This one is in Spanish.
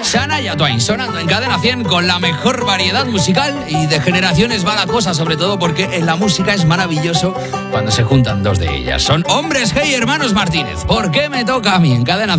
Shania Twain sonando en Cadena 100 con la mejor variedad musical, y de generaciones va la cosa, sobre todo porque en la música es maravilloso cuando se juntan dos de ellas. Son Hombres G y Hermanos Martínez. ¿Por qué me toca a mí en Cadena 100?